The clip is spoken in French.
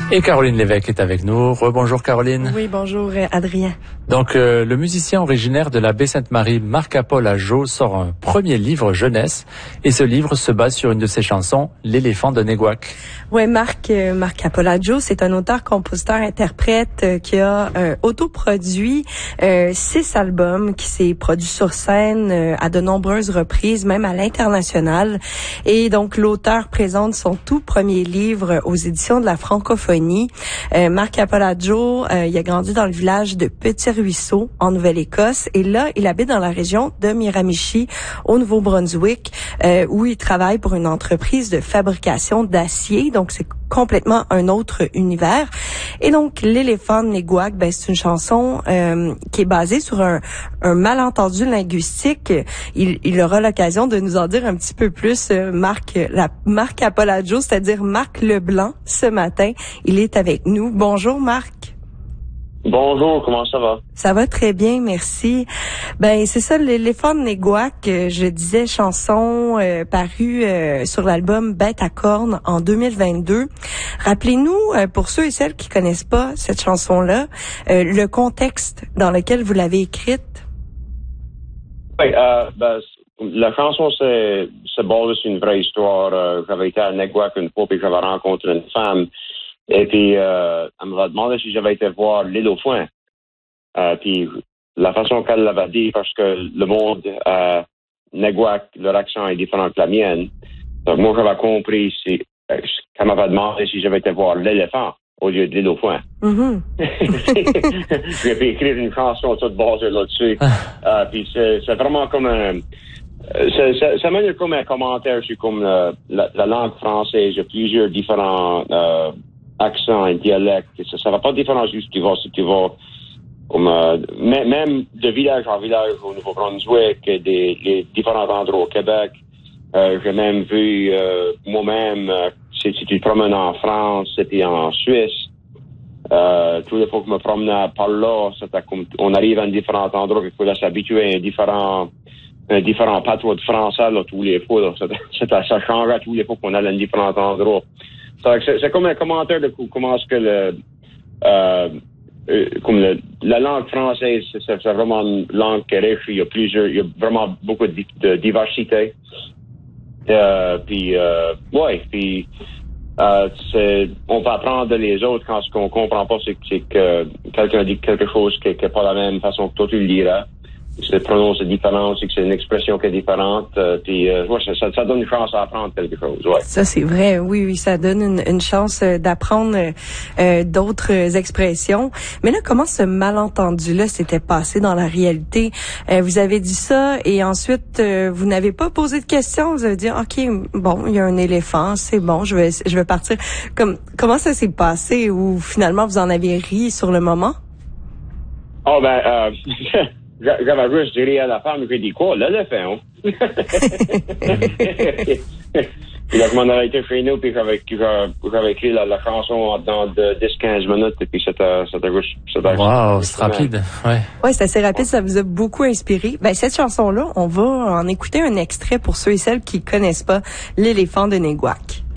Et Caroline Lévesque est avec nous. Rebonjour Caroline. Oui, bonjour Adrien. Donc le musicien originaire de la Baie-Sainte-Marie, Marc-Paul Adjo, sort un premier livre jeunesse et ce livre se base sur une de ses chansons, L'éléphant de Néguac. Oui, Marc-Paul Adjo, c'est un auteur, compositeur, interprète qui a autoproduit 6 albums, qui s'est produit sur scène à de nombreuses reprises, même à l'international. Et donc l'auteur présente son tout premier livre aux éditions de la Francophonie. Marc-Paul Adjo, il a grandi dans le village de Petit-Ruisseau, en Nouvelle-Écosse, et là, il habite dans la région de Miramichi, au Nouveau-Brunswick, où il travaille pour une entreprise de fabrication d'acier, donc c'est complètement un autre univers. Et donc, L'éléphant de Néguac, c'est une chanson qui est basée sur un malentendu linguistique. Il aura l'occasion de nous en dire un petit peu plus, Marc-Paul Adjo, c'est-à-dire Marc Leblanc, ce matin. Il est avec nous. Bonjour, Marc. Bonjour, comment ça va? Ça va très bien, merci. C'est ça, L'éléphant de Néguac, je disais, chanson parue sur l'album Bête à cornes en 2022. Rappelez-nous, pour ceux et celles qui connaissent pas cette chanson-là, le contexte dans lequel vous l'avez écrite. Oui, la chanson, c'est basé sur une vraie histoire. J'avais été à Néguac une fois, puis j'avais rencontré une femme. Et puis, elle m'a demandé si j'avais été voir l'île aux foins. Puis, la façon qu'elle l'avait dit, parce que le monde Néguac, leur accent est différent que la mienne. Donc, moi, j'avais compris qu'elle m'avait demandé si j'avais été voir l'éléphant au lieu de l'île aux foins. Mm-hmm. J'ai pu écrire une chanson toute basée là-dessus. Puis, c'est vraiment comme ça mène comme un commentaire sur comme la langue française. Il y a plusieurs différents accents et dialectes. Ça va pas différent si tu vas comme même de village en village au Nouveau-Brunswick et les différents endroits au Québec. J'ai même vu moi-même si tu te promènes en France et puis en Suisse. Tous les fois que je me promenais par là, on arrive à un différent endroit qu'il faut s'habituer à un différent patois de français là, tous les fois. Là. Ça change à tous les fois qu'on allait à un différent endroit. C'est comme un commentaire de comment est-ce que la langue française, c'est vraiment une langue qui est riche. Il y a vraiment beaucoup de diversité. Puis on peut apprendre de les autres quand ce qu'on comprend pas, c'est que quelqu'un dit quelque chose qui est pas la même façon que toi tu le diras. C'est prononce différent, c'est que c'est une expression qui est différente. Ça donne une chance à apprendre quelque chose. Ouais. Ça, c'est vrai. Oui, ça donne une chance d'apprendre d'autres expressions. Mais là, comment ce malentendu-là s'était passé dans la réalité? Vous avez dit ça et ensuite, vous n'avez pas posé de questions. Vous avez dit, OK, bon, il y a un éléphant, c'est bon, je vais partir. Comment ça s'est passé ou finalement vous en avez ri sur le moment? Oh, j'avais juste dit à la femme, j'ai dit quoi, l'éléphant? Puis là, comme on avait été chez nous, puis j'avais écrit la chanson dans 10-15 minutes, et puis c'était wow, c'est rapide, ouais. Ouais, c'est assez rapide, ça vous a beaucoup inspiré. Cette chanson-là, on va en écouter un extrait pour ceux et celles qui connaissent pas L'éléphant de Néguac.